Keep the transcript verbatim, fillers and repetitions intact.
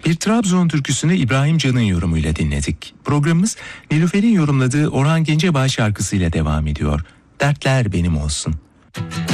Bir Trabzon türküsünü İbrahim Can'ın yorumuyla dinledik. Programımız Nilüfer'in yorumladığı Orhan Gencebay şarkısıyla devam ediyor. Dertler benim olsun.